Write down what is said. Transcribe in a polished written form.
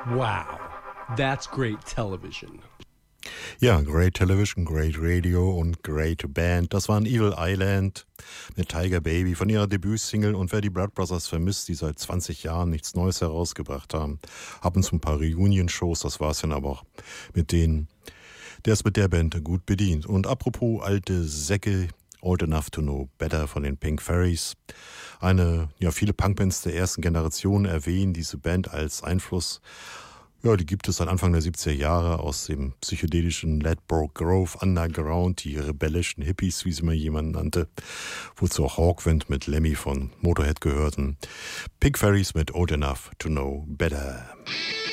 Wow, that's great television. Ja, Great Television, Great Radio und Great Band. Das waren Evil Island mit Tiger Baby von ihrer Debütsingle. Und wer die Blood Brothers vermisst, die seit 20 Jahren nichts Neues herausgebracht haben, ab und zu ein paar Reunion-Shows, das war's dann aber auch mit denen. Der ist mit der Band gut bedient. Und apropos alte Säcke, Old Enough to Know Better von den Pink Fairies. Viele Punkbands der ersten Generation erwähnen diese Band als Einfluss. Ja, die gibt es seit Anfang der 70er Jahre aus dem psychedelischen Ladbroke Grove Underground, die rebellischen Hippies, wie sie mal jemand nannte, wozu auch Hawkwind mit Lemmy von Motorhead gehörten. Pink Fairies mit Old Enough to Know Better.